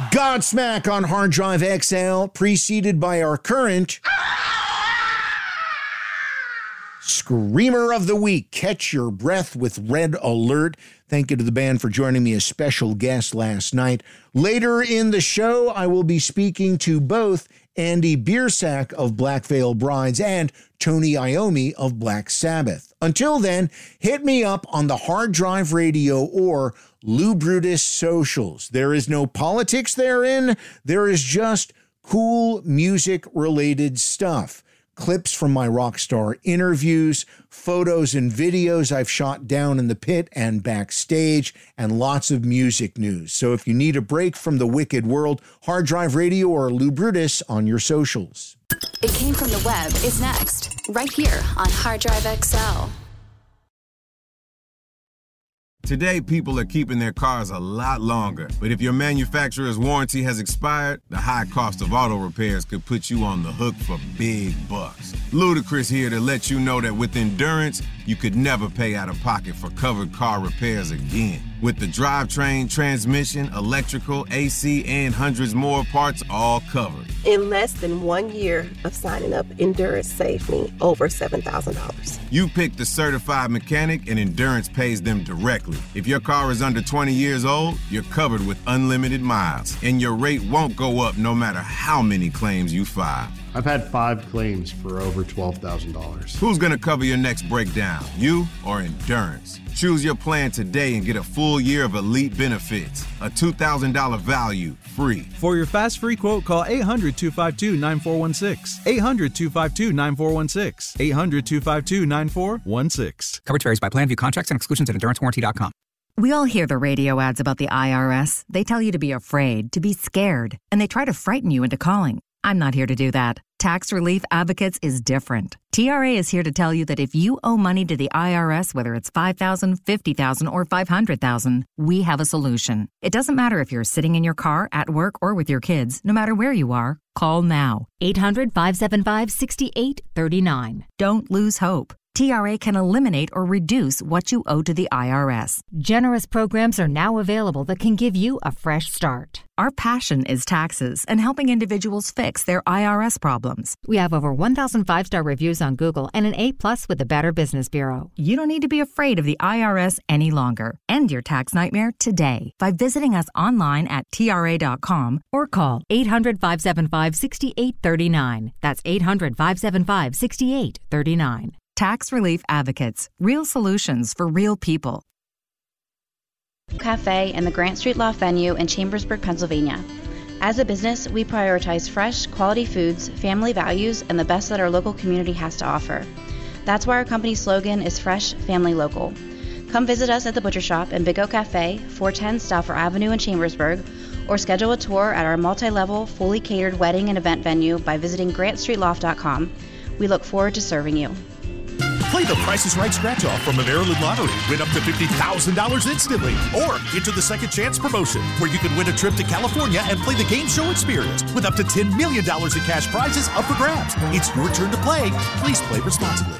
Godsmack on Hard Drive XL, preceded by our current Screamer of the Week. Catch your breath with Red Alert. Thank you to the band for joining me as special guest last night. Later in the show, I will be speaking to both Andy Biersack of Black Veil Brides and Tony Iommi of Black Sabbath. Until then, hit me up on the Hard Drive Radio or Lou Brutus socials. There is no politics therein. There is just cool music-related stuff. Clips from my rock star interviews, photos and videos I've shot down in the pit and backstage, and lots of music news. So if you need a break from the wicked world, Hard Drive Radio or Lou Brutus on your socials. It Came From the Web is next, right here on Hard Drive XL. Today, people are keeping their cars a lot longer. But if your manufacturer's warranty has expired, the high cost of auto repairs could put you on the hook for big bucks. Ludacris here to let you know that with Endurance, you could never pay out of pocket for covered car repairs again. With the drivetrain, transmission, electrical, AC, and hundreds more parts all covered. In less than 1 year of signing up, Endurance saved me over $7,000. You pick the certified mechanic and Endurance pays them directly. If your car is under 20 years old, you're covered with unlimited miles, and your rate won't go up no matter how many claims you file. I've had 5 claims for over $12,000. Who's gonna cover your next breakdown, you or Endurance? Choose your plan today and get a full year of elite benefits. A $2,000 value, free. For your fast free quote, call 800-252-9416. 800-252-9416. 800-252-9416. Coverage varies by plan. View contracts and exclusions at endurancewarranty.com. We all hear the radio ads about the IRS. They tell you to be afraid, to be scared, and they try to frighten you into calling. I'm not here to do that. Tax Relief Advocates is different. TRA is here to tell you that if you owe money to the IRS, whether it's $5,000, $50,000, or $500,000, we have a solution. It doesn't matter if you're sitting in your car, at work, or with your kids. No matter where you are, call now. 800-575-6839. Don't lose hope. TRA can eliminate or reduce what you owe to the IRS. Generous programs are now available that can give you a fresh start. Our passion is taxes and helping individuals fix their IRS problems. We have over 1,000 5-star reviews on Google and an A+ with the Better Business Bureau. You don't need to be afraid of the IRS any longer. End your tax nightmare today by visiting us online at TRA.com or call 800-575-6839. That's 800-575-6839. Tax Relief Advocates. Real solutions for real people. Cafe in the Grant Street Loft venue in Chambersburg, Pennsylvania. As a business, we prioritize fresh, quality foods, family values, and the best that our local community has to offer. That's why our company slogan is Fresh, Family, Local. Come visit us at the Butcher Shop in Big O Cafe, 410 Stauffer Avenue in Chambersburg, or schedule a tour at our multi-level, fully catered wedding and event venue by visiting grantstreetloft.com. We look forward to serving you. Play the Price is Right scratch-off from the Maryland Lottery. Win up to $50,000 instantly. Or enter the Second Chance promotion, where you can win a trip to California and play the game show experience with up to $10 million in cash prizes up for grabs. It's your turn to play. Please play responsibly.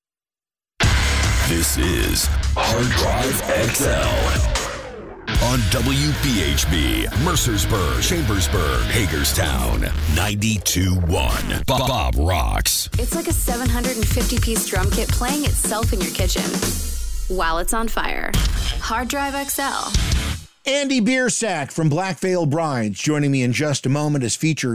This is Hard Drive XL. On WPHB, Mercersburg, Chambersburg, Hagerstown, 92.1. Bob rocks. It's like a 750-piece drum kit playing itself in your kitchen while it's on fire. Hard Drive XL. Andy Biersack from Black Veil Brides joining me in just a moment as featured